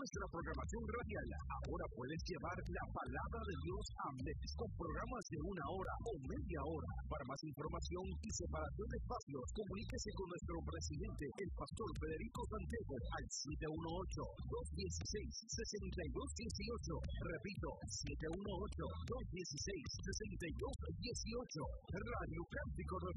nuestra programación radial. Ahora puedes llevar la palabra de Dios a Mex con programas de 1 hora o media hora. Para más información y separación de espacios, comuníquese con nuestro presidente, el pastor Federico Santiago, al 718-216-6218. Repito, 718-216-6218. Radio Cántico